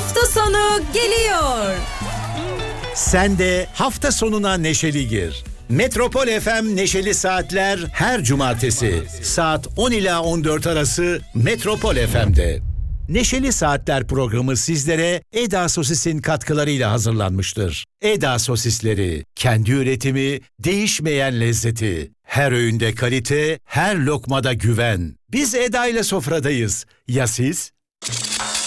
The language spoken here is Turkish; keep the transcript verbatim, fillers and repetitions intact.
Hafta sonu geliyor. Sen de hafta sonuna neşeli gir. Metropol F M Neşeli Saatler her cumartesi saat on ila on dört arası Metropol F M'de. Neşeli Saatler programı sizlere Eda Sosis'in katkılarıyla hazırlanmıştır. Eda Sosisleri, kendi üretimi, değişmeyen lezzeti. Her öğünde kalite, her lokmada güven. Biz Eda ile sofradayız. Ya siz?